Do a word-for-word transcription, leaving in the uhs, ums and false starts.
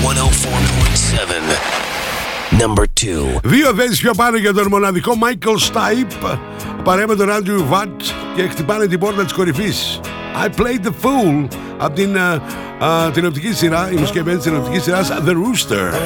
εκατό τέσσερα κόμμα επτά. Number two. Δύο θέσεις πιο πάνω για τον μοναδικό Michael Stipe, παρέα με τον Andrew Watt, και χτυπάνε την πόρτα της κορυφής. I Played the Fool από την uh, uh, τηλεοπτική σειρά, η μουσική επένδυση της τηλεοπτικής σειράς The Rooster.